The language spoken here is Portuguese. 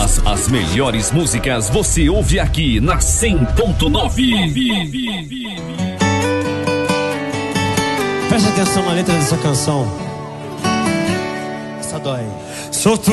As melhores músicas você ouve aqui na 100.9. Preste atenção na letra dessa canção. Essa dói.